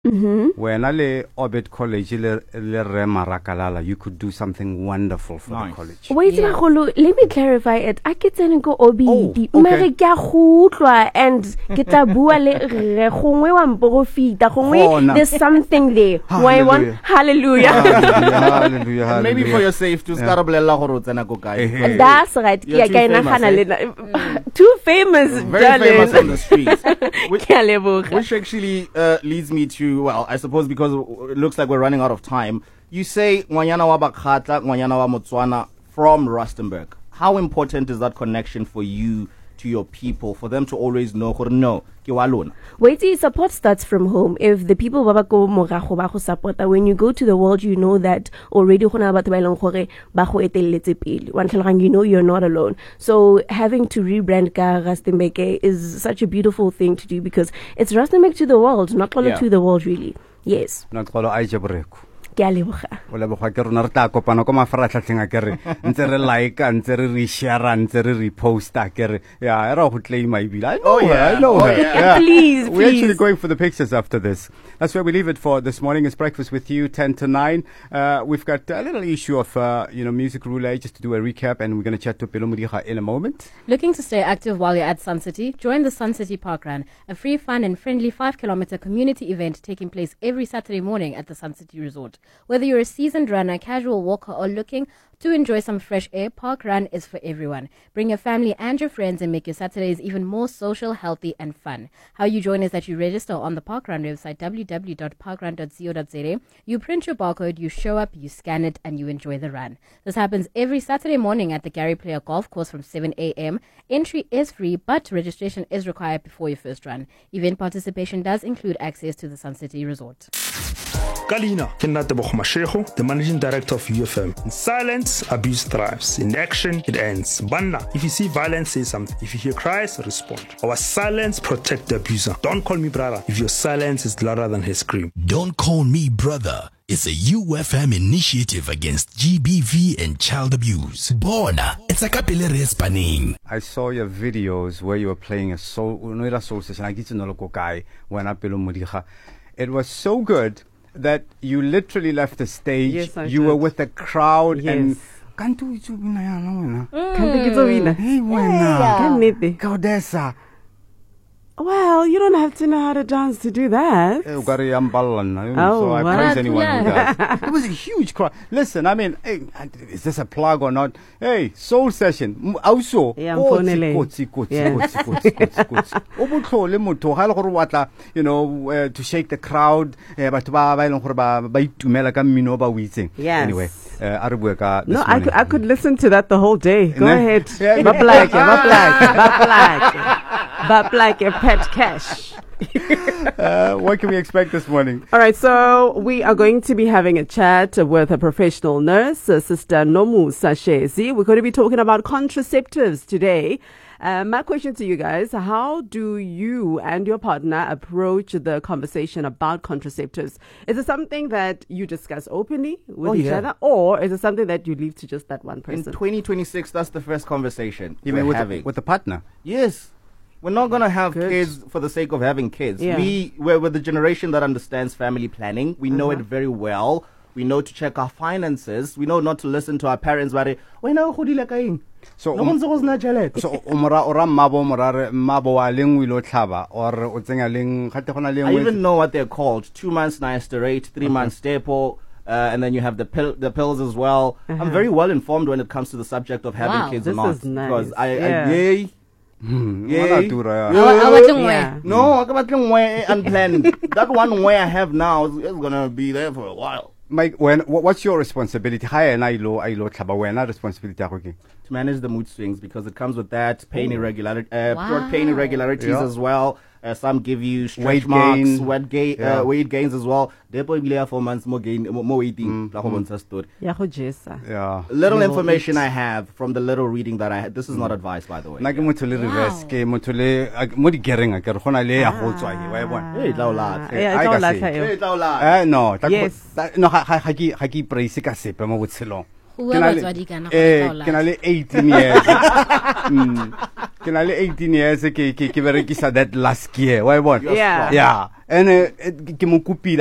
When Ale Orbit College, le Remaраkalala, you could do something wonderful for the college. Wait, let me clarify it. I get to go OBD. Okay. And get a bua there's something there. Why one? Hallelujah. Hallelujah. Maybe for your safe to start That's right. You're Too famous. Very famous on the streets. Which actually leads me to, well, I suppose because it looks like we're running out of time. You say Ngwanyana wa Bakgatla, Ngwanyana wa Motswana from Rustenburg. How important is that connection for you to your people, for them to always know, no, ke wa lona? Wait, support starts from home. If the people support, when you go to the world, you know that already you know you're not alone. So having to rebrand Rustenburg is such a beautiful thing to do because it's Rustenburg to the world, not to the world really. Yes. Ke a leboga. O leboga ke rona re tla kopana ko mafaratlhatlheng a kere ntse re like ntse re share ntse re repost a kere yeah era go claim I know her. Please we're actually going for the pictures after this. That's where we leave it for this morning. It's Breakfast with You 10 to 9. We've got a little issue of music roulette just to do a recap, and we're going to chat to Pelo Modiga in a moment. Looking to stay active while you're at Sun City? Join the Sun City Park Run, a free, fun and friendly 5-kilometer community event taking place every Saturday morning at the Sun City Resort. Whether you're a seasoned runner, casual walker, or looking to enjoy some fresh air, Park Run is for everyone. Bring your family and your friends and make your Saturdays even more social, healthy, and fun. How you join is that you register on the Park Run website, www.parkrun.co.za. You print your barcode, you show up, you scan it, and you enjoy the run. This happens every Saturday morning at the Gary Player Golf Course from 7 a.m. Entry is free, but registration is required before your first run. Event participation does include access to the Sun City Resort. Kalina, Kinatebo Mashego, the managing director of UFM. In silence, abuse thrives. In action, it ends. Banna, if you see violence, say something. If you hear cries, respond. Our silence protect the abuser. Don't call me brother if your silence is louder than his scream. Don't call me brother. It's a UFM initiative against GBV and child abuse. Bona, it's a capillary spanning. I saw your videos where you were playing a soul session. I get to know guy when I Pelo Modiga. It was so good that you literally left the stage. Yes, I you did. were with the crowd and Can't Well, you don't have to know how to dance to do that. So I praise anyone who does. It was a huge crowd. Listen, I mean, hey, is this a plug or not? Hey, soul session. Also, Yeah, to shake the crowd. Yes. Anyway, No, I could listen to that the whole day. Go ahead. Yeah. Bablak, pet cash. What can we expect this morning? All right, so we are going to be having a chat with a professional nurse, Sister Nomu Sashezi. We're going to be talking about contraceptives today. My question to you guys, how do you and your partner approach the conversation about contraceptives? Is it something that you discuss openly with each other, or is it something that you leave to just that one person? In 2026, that's the first conversation Even we're having. with the partner? Yes. We're not going to have kids for the sake of having kids. Yeah. We're the generation that understands family planning. We know it very well. We know to check our finances. We know not to listen to our parents. But So ora mabo wa leng wi lo tlhaba or o tsenga leng gate gona leng I even know what they're called. 2 months Niasterate, 3 months Staple, and then you have the pills as well. I'm very well informed when it comes to the subject of having kids or this not. is nice. Because Yeah. No, I got unplanned. That one way I have now is gonna be there for a while. Mike, what's your responsibility? Hi, and I lo tlhaba wena responsibility to manage the mood swings, because it comes with that pain irregularities as well. Some give you stretch marks, weight gains as well. 4 months more weighting. Yeah. Little information I have from the little reading that I had. This is not advice, by the way. No, ke na le 18 years. Ke na le 18 years ke berekisa that last year. Wa e bona? Yeah. Yeah. And ke mo kopile